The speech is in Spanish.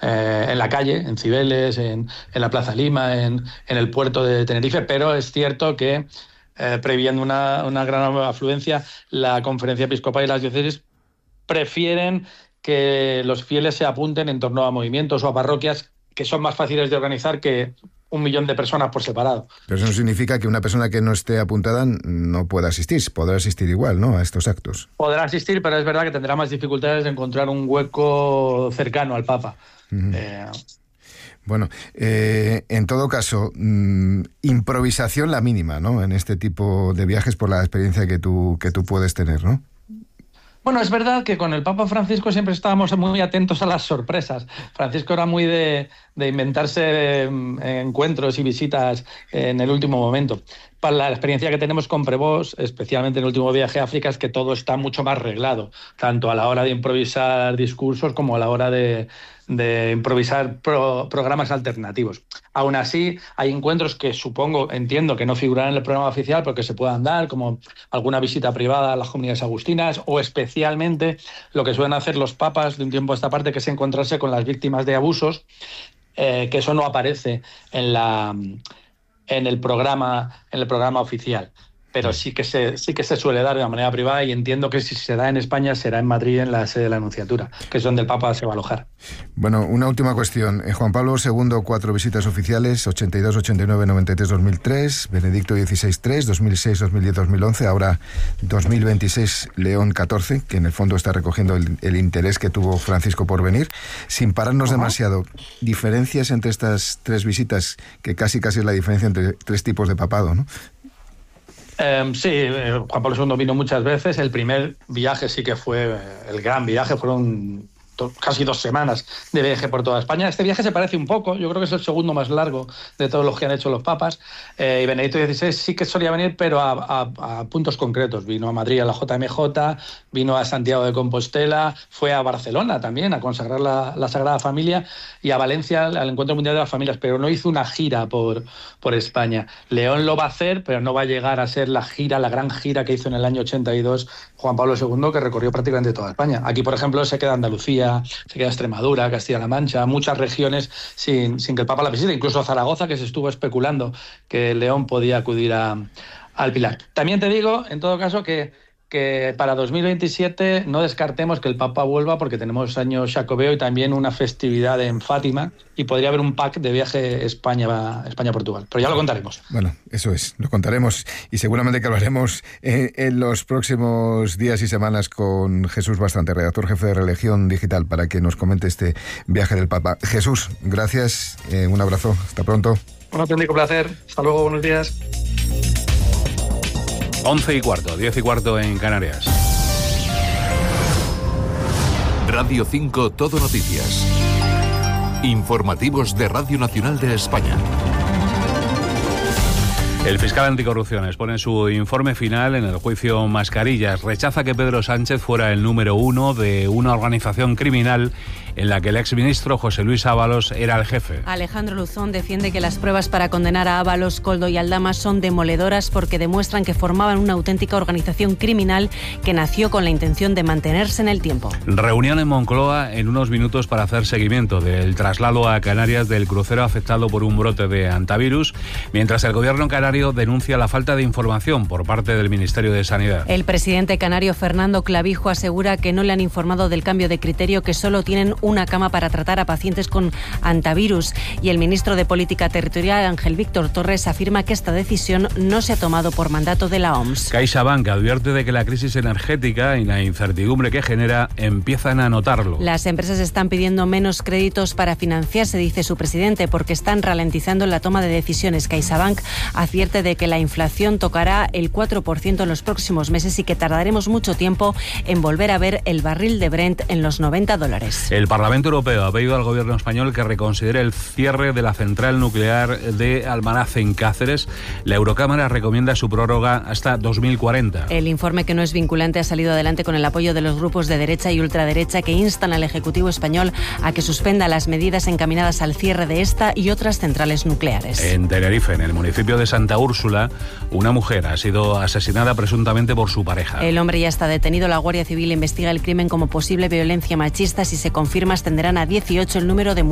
en la calle, en Cibeles, en la Plaza Lima, en el puerto de Tenerife, pero es cierto que previendo una gran afluencia, la Conferencia Episcopal y las diócesis prefieren que los fieles se apunten en torno a movimientos o a parroquias que son más fáciles de organizar que 1 millón de personas por separado. Pero eso no significa que una persona que no esté apuntada no pueda asistir, podrá asistir igual, ¿no?, a estos actos. Podrá asistir, pero es verdad que tendrá más dificultades de encontrar un hueco cercano al Papa. Bueno, en todo caso, improvisación la mínima, ¿no?, en este tipo de viajes por la experiencia que tú puedes tener, ¿no? Bueno, es verdad que con el Papa Francisco siempre estábamos muy atentos a las sorpresas. Francisco era muy de inventarse encuentros y visitas en el último momento. Para la experiencia que tenemos con Prevost, especialmente en el último viaje a África, es que todo está mucho más reglado, tanto a la hora de improvisar discursos como a la hora de improvisar programas alternativos. Aún así, hay encuentros que entiendo que no figurarán en el programa oficial, pero que se puedan dar, como alguna visita privada a las comunidades agustinas, o especialmente lo que suelen hacer los papas de un tiempo a esta parte, que es encontrarse con las víctimas de abusos, que eso no aparece en el programa oficial. Pero sí que se suele dar de una manera privada, y entiendo que si se da en España será en Madrid, en la sede de la Nunciatura, que es donde el Papa se va a alojar. Bueno, una última cuestión. Juan Pablo II, 4 visitas oficiales: 82, 89, 93, 2003, Benedicto XVI, 3, 2006, 2010, 2011, ahora 2026, León XIV, que en el fondo está recogiendo el interés que tuvo Francisco por venir. Sin pararnos demasiado, diferencias entre estas 3 visitas, que casi es la diferencia entre 3 tipos de papado, ¿no? Sí, Juan Pablo II vino muchas veces. El primer viaje sí que fue el gran viaje, fueron casi 2 semanas de viaje por toda España. Este viaje se parece un poco, yo creo que es el segundo más largo de todos los que han hecho los papas, y Benedicto XVI sí que solía venir, pero a puntos concretos. Vino a Madrid a la JMJ, vino a Santiago de Compostela, fue a Barcelona también a consagrar la Sagrada Familia, y a Valencia al Encuentro Mundial de las Familias, pero no hizo una gira por España. León lo va a hacer, pero no va a llegar a ser la gran gira que hizo en el año 82 Juan Pablo II, que recorrió prácticamente toda España. Aquí, por ejemplo, se queda Andalucía, se queda Extremadura, Castilla-La Mancha, muchas regiones sin que el Papa la visite, incluso Zaragoza, que se estuvo especulando que León podía acudir al Pilar. También te digo, en todo caso, que para 2027 no descartemos que el Papa vuelva, porque tenemos año Jacobeo y también una festividad en Fátima, y podría haber un pack de viaje España-Portugal. Pero ya lo contaremos. Bueno, eso es, lo contaremos, y seguramente que lo haremos en los próximos días y semanas con Jesús Bastante, redactor jefe de Religión Digital, para que nos comente este viaje del Papa. Jesús, gracias, un abrazo, hasta pronto. Un auténtico placer, hasta luego, buenos días. 11:15, 10:15 en Canarias. Radio 5 Todo Noticias. Informativos de Radio Nacional de España. El fiscal anticorrupción expone su informe final en el juicio Mascarillas. Rechaza que Pedro Sánchez fuera el número 1 de una organización criminal en la que el exministro José Luis Ábalos era el jefe. Alejandro Luzón defiende que las pruebas para condenar a Ábalos, Koldo y Aldama son demoledoras porque demuestran que formaban una auténtica organización criminal que nació con la intención de mantenerse en el tiempo. Reunión en Moncloa en unos minutos para hacer seguimiento del traslado a Canarias del crucero afectado por un brote de hantavirus, mientras el gobierno canario denuncia la falta de información por parte del Ministerio de Sanidad. El presidente canario Fernando Clavijo asegura que no le han informado del cambio de criterio, que solo tienen una cama para tratar a pacientes con hantavirus, y el ministro de Política Territorial, Ángel Víctor Torres, afirma que esta decisión no se ha tomado por mandato de la OMS. CaixaBank advierte de que la crisis energética y la incertidumbre que genera empiezan a notarlo. Las empresas están pidiendo menos créditos para financiarse, dice su presidente, porque están ralentizando la toma de decisiones. CaixaBank advierte de que la inflación tocará el 4% en los próximos meses y que tardaremos mucho tiempo en volver a ver el barril de Brent en los $90. El Parlamento Europeo ha pedido al gobierno español que reconsidere el cierre de la central nuclear de Almanaz en Cáceres. La Eurocámara recomienda su prórroga hasta 2040. El informe, que no es vinculante, ha salido adelante con el apoyo de los grupos de derecha y ultraderecha, que instan al Ejecutivo español a que suspenda las medidas encaminadas al cierre de esta y otras centrales nucleares. En Tenerife, en el municipio de Santa Úrsula, una mujer ha sido asesinada presuntamente por su pareja. El hombre ya está detenido. La Guardia Civil investiga el crimen como posible violencia machista. Si se confirma, ascenderán a 18 el número de